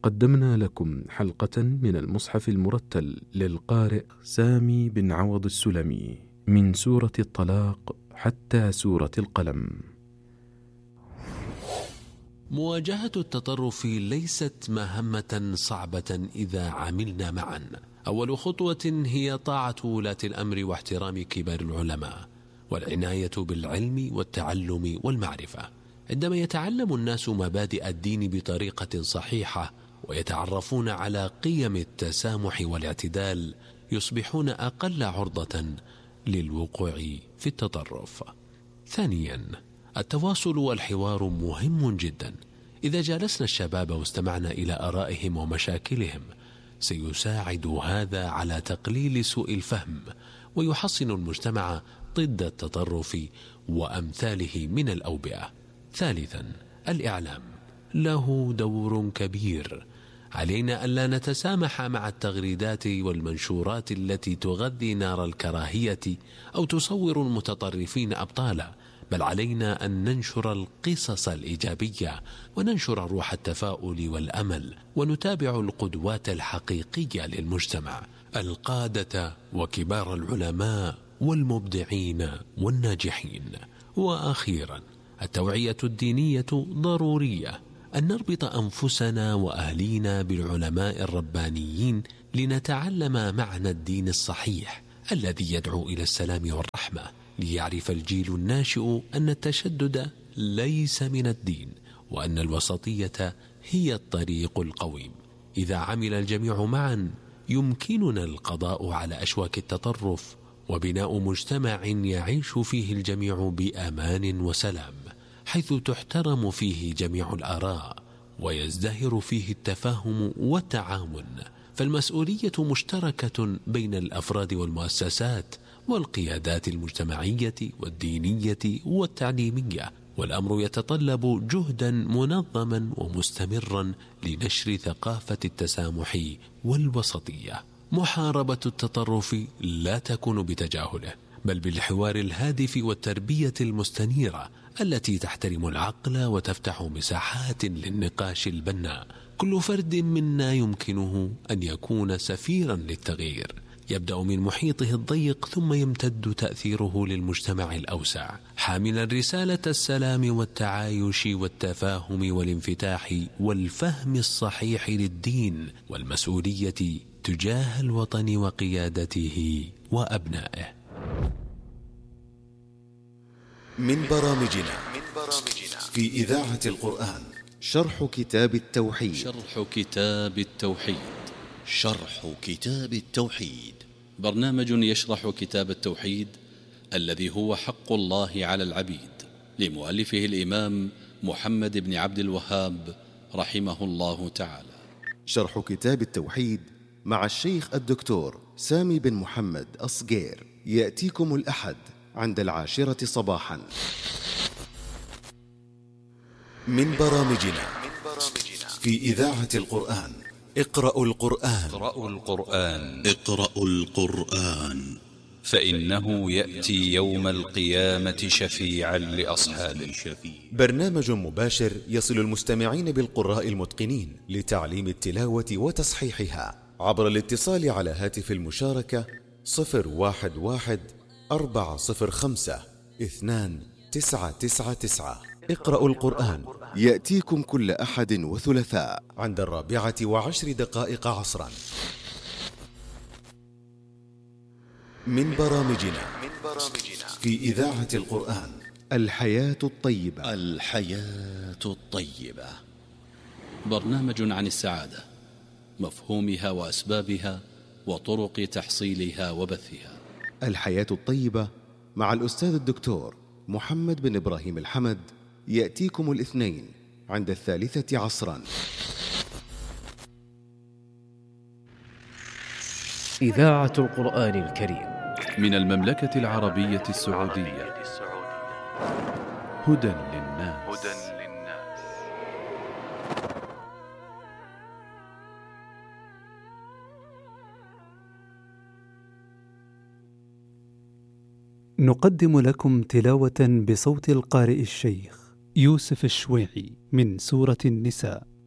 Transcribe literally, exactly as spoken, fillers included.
قدمنا لكم حلقة من المصحف المرتل للقارئ سامي بن عوض السلمي من سورة الطلاق حتى سورة القلم. مواجهة التطرف ليست مهمة صعبة إذا عملنا معا. أول خطوة هي طاعة ولاة الأمر واحترام كبار العلماء والعناية بالعلم والتعلم والمعرفة. عندما يتعلم الناس مبادئ الدين بطريقة صحيحة ويتعرفون على قيم التسامح والاعتدال يصبحون أقل عرضة للوقوع في التطرف. ثانيا، التواصل والحوار مهم جدا. إذا جالسنا الشباب واستمعنا إلى آرائهم ومشاكلهم سيساعد هذا على تقليل سوء الفهم ويحصن المجتمع ضد التطرف وأمثاله من الأوبئة. ثالثا، الإعلام له دور كبير. علينا ألا نتسامح مع التغريدات والمنشورات التي تغذي نار الكراهية أو تصور المتطرفين أبطالا، بل علينا أن ننشر القصص الإيجابية وننشر روح التفاؤل والأمل ونتابع القدوات الحقيقية للمجتمع، القادة وكبار العلماء والمبدعين والناجحين. وأخيرا، التوعية الدينية ضرورية. أن نربط أنفسنا وأهلينا بالعلماء الربانيين لنتعلم معنى الدين الصحيح الذي يدعو إلى السلام والرحمة، ليعرف الجيل الناشئ أن التشدد ليس من الدين وأن الوسطية هي الطريق القويم. إذا عمل الجميع معا يمكننا القضاء على أشواك التطرف وبناء مجتمع يعيش فيه الجميع بأمان وسلام، حيث تحترم فيه جميع الآراء ويزدهر فيه التفاهم والتعاون. فالمسؤولية مشتركة بين الأفراد والمؤسسات والقيادات المجتمعية والدينية والتعليمية، والأمر يتطلب جهدا منظما ومستمرا لنشر ثقافة التسامح والوسطية. محاربة التطرف لا تكون بتجاهله، بل بالحوار الهادف والتربية المستنيرة التي تحترم العقل وتفتح مساحات للنقاش البناء. كل فرد منا يمكنه أن يكون سفيرا للتغيير، يبدأ من محيطه الضيق ثم يمتد تأثيره للمجتمع الأوسع، حاملا رسالة السلام والتعايش والتفاهم والانفتاح والفهم الصحيح للدين والمسؤولية تجاه الوطن وقيادته وأبنائه. من برامجنا في إذاعة القرآن شرح كتاب التوحيد. شرح كتاب التوحيد شرح كتاب التوحيد برنامج يشرح كتاب التوحيد الذي هو حق الله على العبيد، لمؤلفه الإمام محمد بن عبد الوهاب رحمه الله تعالى. شرح كتاب التوحيد مع الشيخ الدكتور سامي بن محمد أصغير يأتيكم الأحد عند العاشرة صباحا. من برامجنا في إذاعة القرآن اقرأوا القرآن اقرأوا القرآن اقرأوا القرآن فإنه يأتي يوم القيامة شفيعا لأصحابه. برنامج مباشر يصل المستمعين بالقراء المتقنين لتعليم التلاوة وتصحيحها عبر الاتصال على هاتف المشاركة صفر واحد واحد أربعة صفر خمسة اثنان تسعة تسعة تسعة. اقرأوا القرآن يأتيكم كل أحد وثلاثاء عند الرابعة وعشر دقائق عصرا. من برامجنا في إذاعة القرآن الحياة الطيبة. الحياة الطيبة برنامج عن السعادة، مفهومها وأسبابها وطرق تحصيلها وبثها. الحياة الطيبة مع الأستاذ الدكتور محمد بن إبراهيم الحمد يأتيكم الاثنين عند الثالثة عصرا. إذاعة القرآن الكريم من المملكة العربية السعودية. هدى للناس. نقدم لكم تلاوة بصوت القارئ الشيخ يوسف الشويعي من سورة النساء.